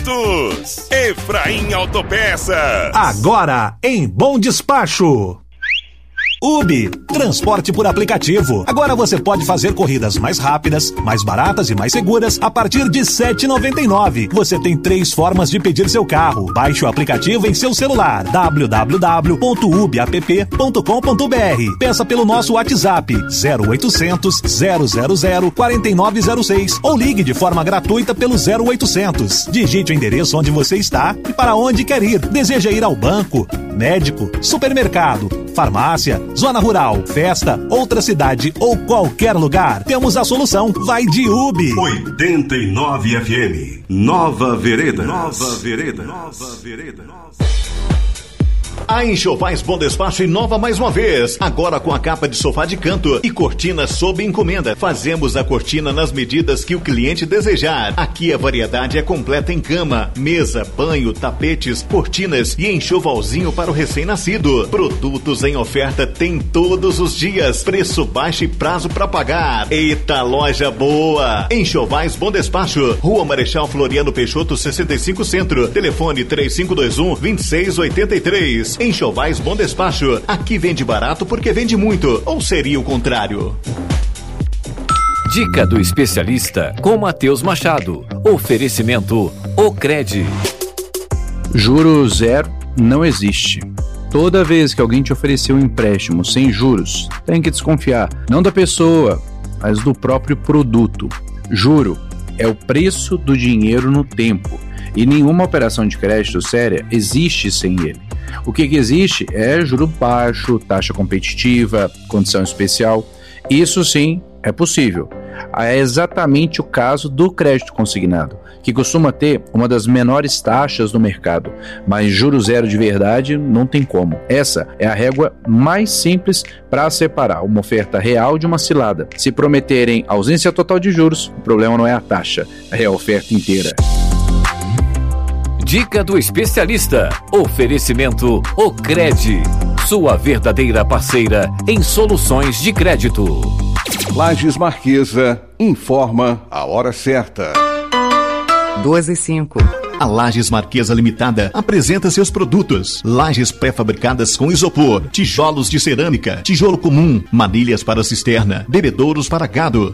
Postos. Efraim Autopeças. Agora em Bom Despacho. Ubi, transporte por aplicativo. Agora você pode fazer corridas mais rápidas, mais baratas e mais seguras a partir de R$ 7,99. Você tem 3 formas de pedir seu carro. Baixe o aplicativo em seu celular. www.ubiapp.com.br. Peça pelo nosso WhatsApp 0800 000 4906 ou ligue de forma gratuita pelo 0800. Digite o endereço onde você está e para onde quer ir. Deseja ir ao banco, médico, supermercado, farmácia, zona rural, festa, outra cidade ou qualquer lugar? Temos a solução. Vai de Ubi. 89 FM. Nova Vereda. Nova Vereda. Nova Vereda. A Enxovais Bom Despacho inova mais uma vez, agora com a capa de sofá de canto e cortina sob encomenda. Fazemos a cortina nas medidas que o cliente desejar. Aqui a variedade é completa em cama, mesa, banho, tapetes, cortinas e enxovalzinho para o recém-nascido. Produtos em oferta tem todos os dias, preço baixo e prazo para pagar. Eita, loja boa! Enxovais Bom Despacho, Rua Marechal Floriano Peixoto 65 Centro, telefone 3521-2683. Enxovais Bom Despacho, aqui vende barato porque vende muito, ou seria o contrário? Dica do especialista com Matheus Machado. Oferecimento Ocred. Juro zero não existe. Toda vez que alguém te oferecer um empréstimo sem juros, tem que desconfiar, não da pessoa, mas do próprio produto. Juro é o preço do dinheiro no tempo, e nenhuma operação de crédito séria existe sem ele. O que existe é juro baixo, taxa competitiva, condição especial. Isso sim é possível. É exatamente o caso do crédito consignado, que costuma ter uma das menores taxas do mercado, mas juro zero de verdade não tem como. Essa é a régua mais simples para separar uma oferta real de uma cilada. Se prometerem ausência total de juros, o problema não é a taxa, é a oferta inteira. Dica do especialista. Oferecimento Ocred. Sua verdadeira parceira em soluções de crédito. Lages Marquesa informa a hora certa. 12:05. A Lages Marquesa Limitada apresenta seus produtos: lajes pré-fabricadas com isopor, tijolos de cerâmica, tijolo comum, manilhas para cisterna, bebedouros para gado,